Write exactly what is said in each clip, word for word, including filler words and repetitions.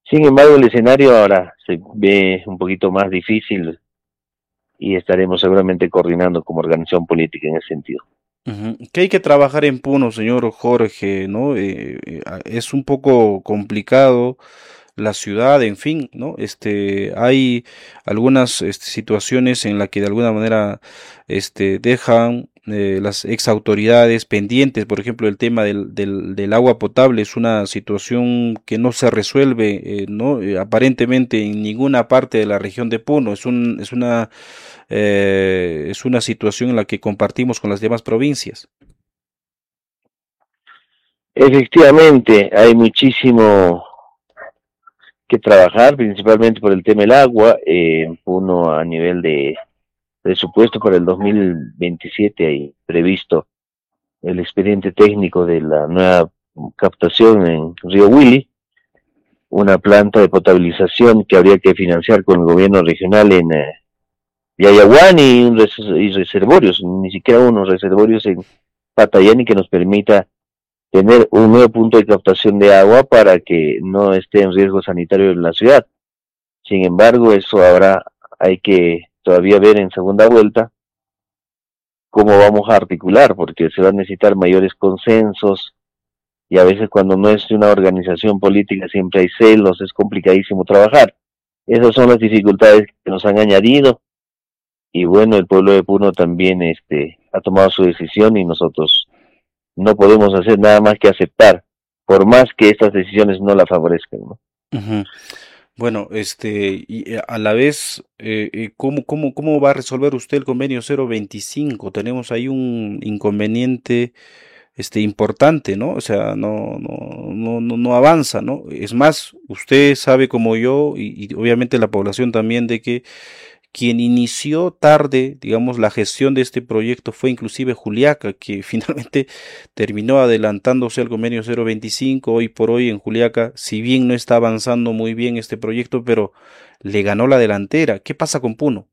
Sin embargo, el escenario ahora se ve un poquito más difícil y estaremos seguramente coordinando como organización política en ese sentido. Ujú. Que hay que trabajar en Puno, señor Jorge, ¿no? Eh, eh, a- es un poco complicado la ciudad, en fin, ¿no? Este, hay algunas este, situaciones en las que de alguna manera este, dejan eh, las ex autoridades pendientes, por ejemplo, el tema del, del, del agua potable es una situación que no se resuelve, eh, ¿no? Eh, aparentemente en ninguna parte de la región de Puno, es un, es una, eh, es una situación en la que compartimos con las demás provincias. Efectivamente, hay muchísimo que trabajar, principalmente por el tema del agua. Eh, uno a nivel de presupuesto para el dos mil veintisiete hay previsto el expediente técnico de la nueva captación en Río Willy, una planta de potabilización que habría que financiar con el gobierno regional en eh, Yayaguán y, un res y reservorios, ni siquiera unos reservorios en Patayani que nos permita tener un nuevo punto de captación de agua para que no esté en riesgo sanitario en la ciudad. Sin embargo, eso ahora hay que todavía ver en segunda vuelta cómo vamos a articular, porque se van a necesitar mayores consensos y a veces cuando no es una organización política siempre hay celos, es complicadísimo trabajar. Esas son las dificultades que nos han añadido y bueno, el pueblo de Puno también este, ha tomado su decisión y nosotros no podemos hacer nada más que aceptar, por más que estas decisiones no la favorezcan, ¿no? Ujú. Bueno, este, y eh, a la vez, eh, eh, ¿cómo, cómo, cómo va a resolver usted el convenio cero veinticinco? Tenemos ahí un inconveniente, este, importante, ¿no? O sea, no, no, no, no, no avanza, ¿no? Es más, usted sabe como yo, y, y obviamente la población también, de que quien inició tarde, digamos, la gestión de este proyecto fue inclusive Juliaca, que finalmente terminó adelantándose al convenio cero veinticinco. Hoy por hoy en Juliaca, si bien no está avanzando muy bien este proyecto, pero le ganó la delantera. ¿Qué pasa con Puno?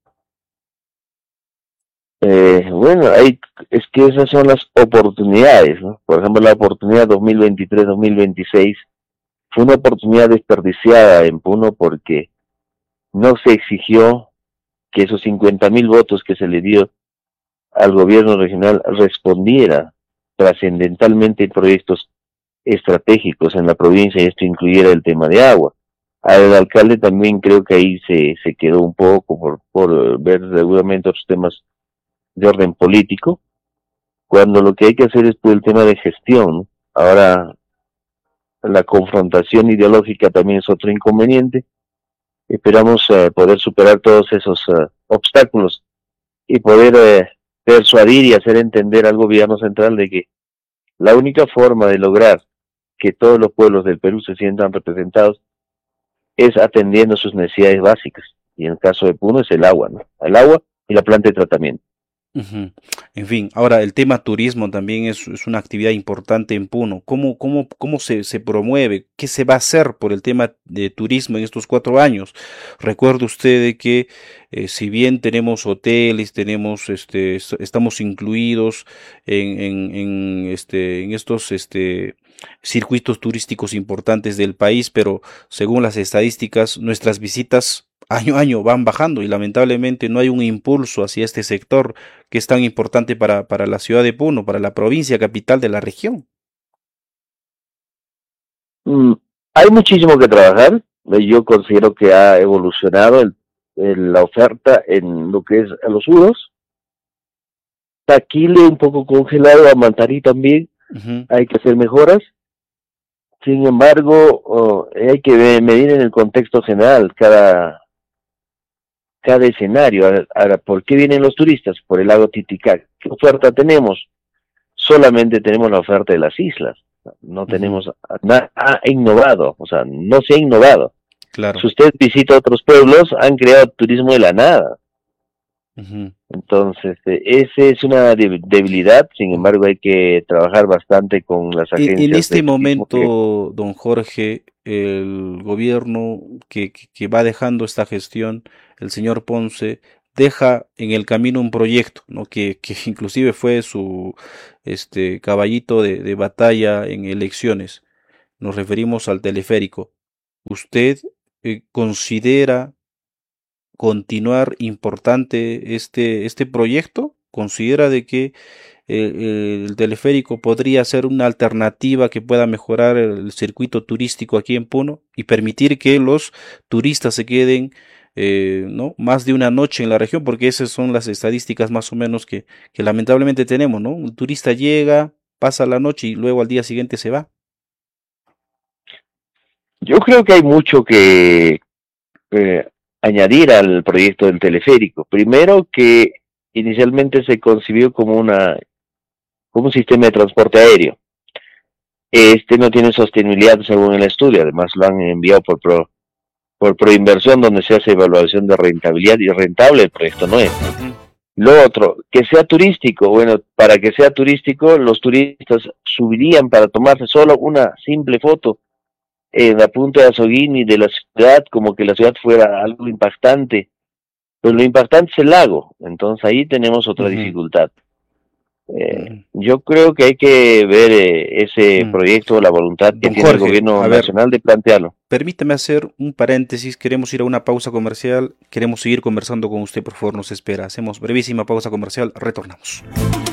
Eh, bueno, hay, es que esas son las oportunidades, ¿no? Por ejemplo, la oportunidad dos mil veintitrés-dos mil veintiséis fue una oportunidad desperdiciada en Puno porque no se exigió que esos cincuenta mil votos que se le dio al gobierno regional respondiera trascendentalmente en proyectos estratégicos en la provincia y esto incluyera el tema de agua. Al alcalde también creo que ahí se, se quedó un poco por, por ver seguramente otros temas de orden político, cuando lo que hay que hacer es por el tema de gestión, ¿no? Ahora la confrontación ideológica también es otro inconveniente. Esperamos eh, poder superar todos esos uh, obstáculos y poder eh, persuadir y hacer entender al gobierno central de que la única forma de lograr que todos los pueblos del Perú se sientan representados es atendiendo sus necesidades básicas. Y en el caso de Puno es el agua, ¿no? El agua y la planta de tratamiento. Ujú. En fin, ahora el tema turismo también es, es una actividad importante en Puno. ¿Cómo, cómo, cómo se, se promueve? ¿Qué se va a hacer por el tema de turismo en estos cuatro años? Recuerde usted de que eh, si bien tenemos hoteles, tenemos, este, est- estamos incluidos en, en, en, este, en estos este, circuitos turísticos importantes del país, pero según las estadísticas, nuestras visitas año a año van bajando y lamentablemente no hay un impulso hacia este sector que es tan importante para, para la ciudad de Puno, para la provincia capital de la región. Mm, hay muchísimo que trabajar. Yo considero que ha evolucionado el, el, la oferta en lo que es a los uros. Taquile un poco congelado, a Mantarí también. Ujú. Hay que hacer mejoras. Sin embargo, oh, hay que medir en el contexto general cada, cada escenario. Ahora, ¿por qué vienen los turistas? Por el lago Titicaca. ¿Qué oferta tenemos? Solamente tenemos la oferta de las islas. No Ujú. tenemos nada innovado, o sea, no se ha innovado. Si Claro. usted visita otros pueblos, han creado turismo de la nada. Ujú. Entonces, eh, esa es una debilidad, sin embargo, hay que trabajar bastante con las En, en agencias este de turismo que, momento, don Jorge, el gobierno que, que- que va dejando esta gestión, el señor Ponce, deja en el camino un proyecto, ¿no? Que, que inclusive fue su este caballito de, de batalla en elecciones. Nos referimos al teleférico. ¿usted eh, considera continuar importante este, este proyecto? ¿Considera de que eh, el teleférico podría ser una alternativa que pueda mejorar el circuito turístico aquí en Puno y permitir que los turistas se queden eh, ¿no? más de una noche en la región? Porque esas son las estadísticas más o menos que, que lamentablemente tenemos, ¿no? Un turista llega, pasa la noche y luego al día siguiente se va. Yo creo que hay mucho que eh, añadir al proyecto del teleférico. Primero que inicialmente se concibió como una como un sistema de transporte aéreo. Este no tiene sostenibilidad según el estudio, además lo han enviado por pro, por proinversión donde se hace evaluación de rentabilidad y rentable el proyecto no es. Ujú, Lo otro, que sea turístico. Bueno, para que sea turístico, los turistas subirían para tomarse solo una simple foto en la punta de Azoguini de la ciudad, como que la ciudad fuera algo impactante. Pero lo impactante es el lago, entonces ahí tenemos otra ujú, dificultad. Eh, ujú, yo creo que hay que ver eh, ese ujú. proyecto, la voluntad que Don tiene el Jorge, gobierno a ver, nacional de plantearlo. permítame hacer un paréntesis, queremos ir a una pausa comercial, queremos seguir conversando con usted, por favor, nos espera. Hacemos brevísima pausa comercial, retornamos.